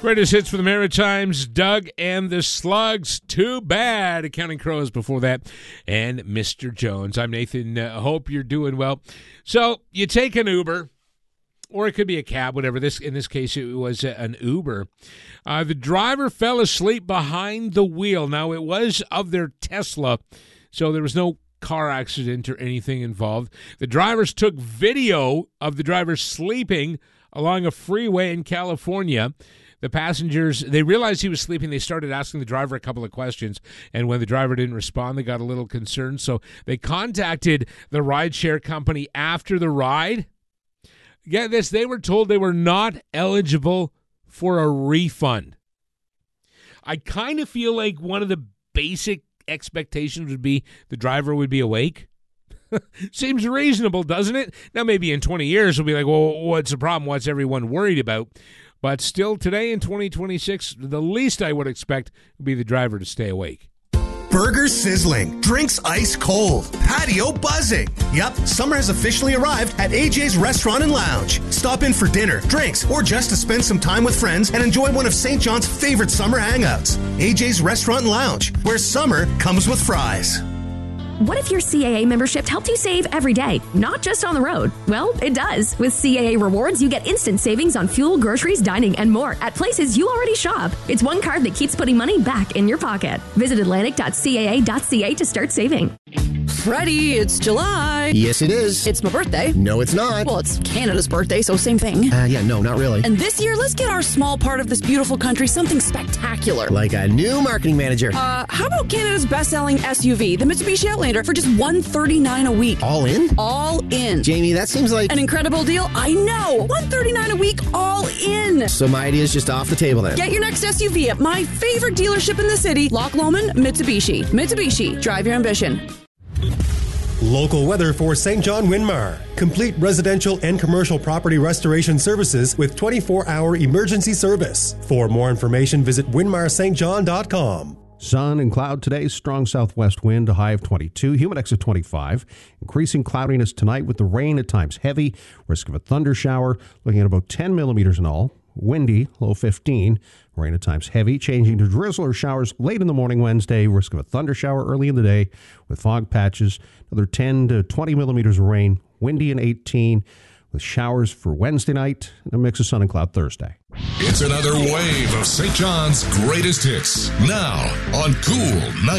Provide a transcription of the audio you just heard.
Greatest hits for the Maritimes, Doug and the Slugs. Too bad. Counting Crows before that. And Mr. Jones. I'm Nathan. Hope you're doing well. So you take an Uber, or it could be a cab, whatever. In this case, it was an Uber. The driver fell asleep behind the wheel. Now, it was of their Tesla, so there was no car accident or anything involved. The drivers took video of the driver sleeping along a freeway in California. The passengers, they realized he was sleeping. They started asking the driver a couple of questions, and when the driver didn't respond, they got a little concerned. So they contacted the rideshare company after the ride. Get this, they were told they were not eligible for a refund. I kind of feel like one of the basic expectations would be the driver would be awake. Seems reasonable, doesn't it? Now, maybe in 20 years, we'll be like, well, what's the problem? What's everyone worried about? But still, today in 2026, the least I would expect would be the driver to stay awake. Burgers sizzling, drinks ice cold, patio buzzing. Yep, summer has officially arrived at AJ's Restaurant and Lounge. Stop in for dinner, drinks, or just to spend some time with friends and enjoy one of St. John's favorite summer hangouts. AJ's Restaurant and Lounge, where summer comes with fries. What if your CAA membership helped you save every day, not just on the road? Well, it does. With CAA Rewards, you get instant savings on fuel, groceries, dining, and more at places you already shop. It's one card that keeps putting money back in your pocket. Visit Atlantic.caa.ca to start saving. Freddie, it's July. Yes, it is. It's my birthday. No, it's not. Well, it's Canada's birthday, so same thing. No, not really. And this year, let's get our small part of this beautiful country something spectacular. Like a new marketing manager. How about Canada's best-selling SUV, the Mitsubishi Outlander, for just $139 a week? All in? All in. Jamie, that seems like an incredible deal. I know. $139 a week, all in. So my idea is just off the table then. Get your next SUV at my favorite dealership in the city, Loch Lomond Mitsubishi. Mitsubishi, drive your ambition. Local weather for St. John Winmar. Complete residential and commercial property restoration services with 24-hour emergency service. For more information, visit winmarstjohn.com. Sun and cloud today, strong southwest wind, a high of 22, humidex of 25. Increasing cloudiness tonight with the rain at times heavy, risk of a thunder shower, looking at about 10 millimeters in all. Windy, low 15. Rain at times heavy, changing to drizzle or showers late in the morning Wednesday. Risk of a thunder shower early in the day with fog patches. Another 10 to 20 millimeters of rain. Windy and 18 with showers for Wednesday night and a mix of sun and cloud Thursday. It's another wave of St. John's greatest hits. Now on Cool 90.